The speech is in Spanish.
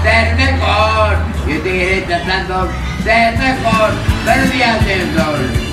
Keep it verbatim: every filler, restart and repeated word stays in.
ser mejor. Yo te iré tratando ser mejor, pero día del sol.